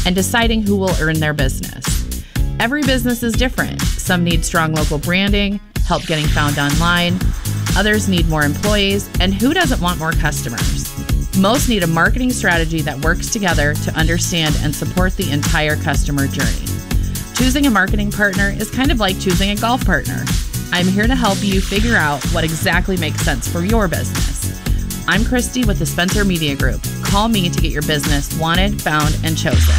and deciding who will earn their business. Every business is different. Some need strong local branding, help getting found online. Others need more employees, and who doesn't want more customers? Most need a marketing strategy that works together to understand and support the entire customer journey. Choosing a marketing partner is kind of like choosing a golf partner. I'm here to help you figure out what exactly makes sense for your business. I'm Christy with the Spencer Media Group. Call me to get your business wanted, found, and chosen.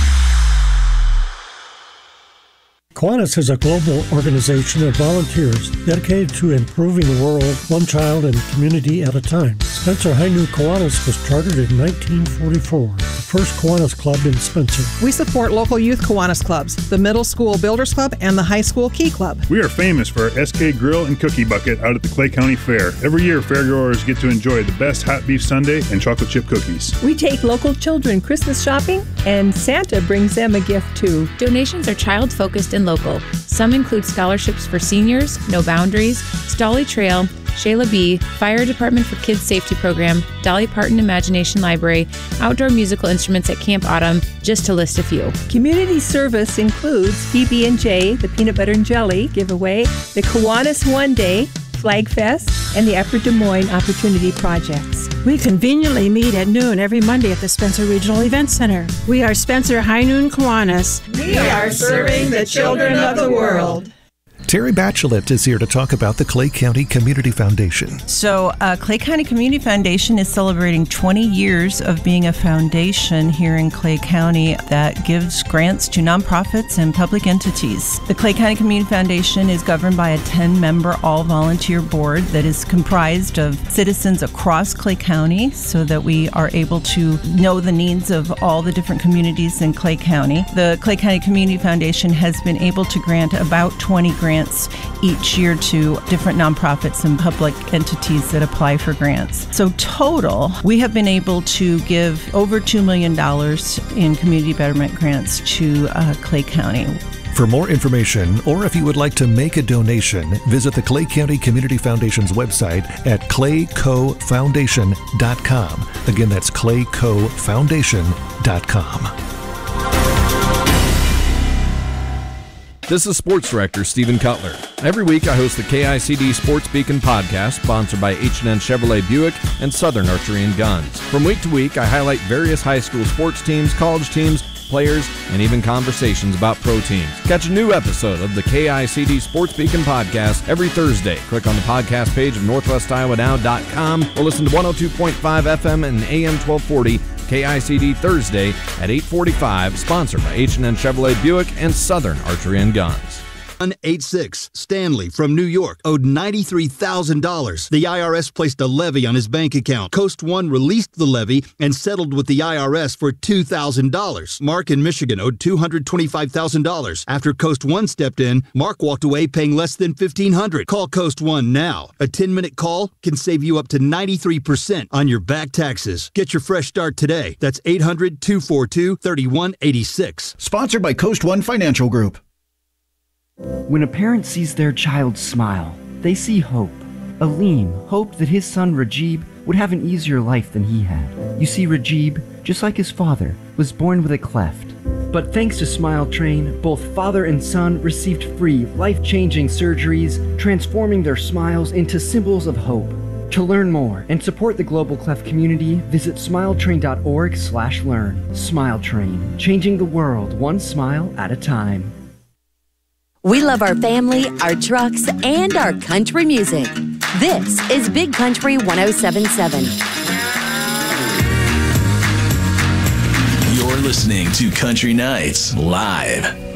Kiwanis is a global organization of volunteers dedicated to improving the world one child and community at a time. Spencer High Noon Kiwanis was chartered in 1944, the first Kiwanis club in Spencer. We support local youth Kiwanis clubs, the Middle School Builders Club and the High School Key Club. We are famous for our SK Grill and Cookie Bucket out at the Clay County Fair. Every year, fairgoers get to enjoy the best hot beef sundae and chocolate chip cookies. We take local children Christmas shopping, and Santa brings them a gift too. Donations are child-focused and local. Some include scholarships for seniors, No Boundaries, Stolly Trail, Shayla B., Fire Department for Kids Safety Program, Dolly Parton Imagination Library, outdoor musical instruments at Camp Autumn, just to list a few. Community service includes PB&J, the Peanut Butter and Jelly giveaway, the Kiwanis One Day, Flag Fest, and the Upper Des Moines Opportunity Projects. We conveniently meet at noon every Monday at the Spencer Regional Event Center. We are Spencer High Noon Kiwanis. We are serving the children of the world. Terry Bachelet is here to talk about the Clay County Community Foundation. So Clay County Community Foundation is celebrating 20 years of being a foundation here in Clay County that gives grants to nonprofits and public entities. The Clay County Community Foundation is governed by a 10-member all-volunteer board that is comprised of citizens across Clay County so that we are able to know the needs of all the different communities in Clay County. The Clay County Community Foundation has been able to grant about 20 grants each year to different nonprofits and public entities that apply for grants. So total, we have been able to give over $2 million in community betterment grants to Clay County. For more information, or if you would like to make a donation, visit the Clay County Community Foundation's website at claycofoundation.com. Again, that's claycofoundation.com. This is Sports Director Stephen Cutler. Every week I host the KICD Sports Beacon podcast, sponsored by H&N Chevrolet Buick and Southern Archery and Guns. From week to week, I highlight various high school sports teams, college teams, players, and even conversations about pro teams. Catch a new episode of the KICD Sports Beacon podcast every Thursday. Click on the podcast page of NorthwestIowaNow.com or listen to 102.5 FM and AM 1240 KICD Thursday at 8:45, sponsored by H&N Chevrolet Buick and Southern Archery and Guns. 186 Stanley from New York owed $93,000. The IRS placed a levy on his bank account. Coast One released the levy and settled with the IRS for $2,000. Mark in Michigan owed $225,000. After Coast One stepped in, Mark walked away paying less than $1,500. Call Coast One now. A 10-minute call can save you up to 93% on your back taxes. Get your fresh start today. That's 800-242-3186. Sponsored by Coast One Financial Group. When a parent sees their child smile, they see hope. Aleem hoped that his son Rajib would have an easier life than he had. You see, Rajib, just like his father, was born with a cleft. But thanks to Smile Train, both father and son received free, life-changing surgeries, transforming their smiles into symbols of hope. To learn more and support the Global Cleft community, visit smiletrain.org/learn. Smile Train, changing the world one smile at a time. We love our family, our trucks, and our country music. This is Big Country 107.7. You're listening to Country Nights Live.